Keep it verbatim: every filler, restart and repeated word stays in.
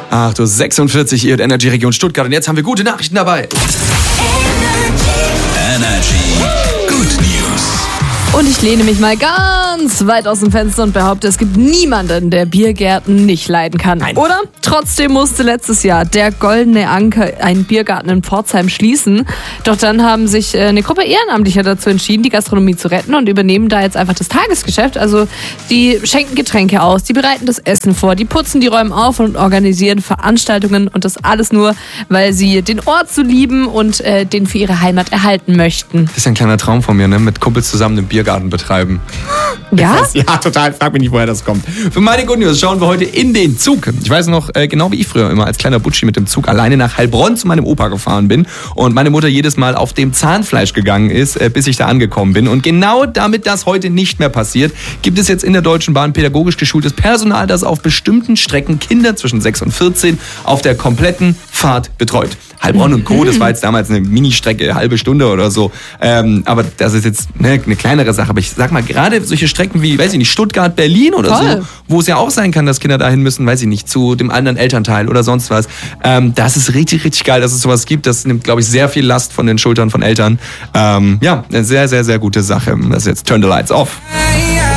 acht Uhr sechsundvierzig, ihr Energy Region Stuttgart. Und jetzt haben wir gute Nachrichten dabei. Energy Good News. Und ich lehne mich mal ganz weit aus dem Fenster und behaupte, es gibt niemanden, der Biergärten nicht leiden kann. Nein. Oder? Trotzdem musste letztes Jahr der Goldene Anker einen Biergarten in Pforzheim schließen. Doch dann haben sich eine Gruppe Ehrenamtlicher dazu entschieden, die Gastronomie zu retten und übernehmen da jetzt einfach das Tagesgeschäft. Also die schenken Getränke aus, die bereiten das Essen vor, die putzen die Räume auf und organisieren Veranstaltungen. Und das alles nur, weil sie den Ort so lieben und äh, den für ihre Heimat erhalten möchten. Das ist ein kleiner Traum von mir, ne? Mit Kumpels zusammen einen Biergarten betreiben. Ja? Ja, total. Frag mich nicht, woher das kommt. Für meine Good News schauen wir heute in den Zug. Ich weiß noch, äh, genau wie ich früher immer als kleiner Butschi mit dem Zug alleine nach Heilbronn zu meinem Opa gefahren bin und meine Mutter jedes Mal auf dem Zahnfleisch gegangen ist, äh, bis ich da angekommen bin. Und genau damit das heute nicht mehr passiert, gibt es jetzt in der Deutschen Bahn pädagogisch geschultes Personal, das auf bestimmten Strecken Kinder zwischen sechs und vierzehn auf der kompletten Fahrt betreut. Heilbronn und Co., das war jetzt damals eine Ministrecke, halbe Stunde oder so. Ähm, aber das ist jetzt ne, eine kleinere Sache. Aber ich sag mal, gerade solche Strecken wie, weiß ich nicht, Stuttgart, Berlin oder Toll. so, wo es ja auch sein kann, dass Kinder dahin müssen, weiß ich nicht, zu dem anderen Elternteil oder sonst was. Ähm, das ist richtig, richtig geil, dass es sowas gibt. Das nimmt, glaube ich, sehr viel Last von den Schultern von Eltern. Ähm, ja, eine sehr, sehr, sehr gute Sache. Das ist jetzt Turn the Lights Off.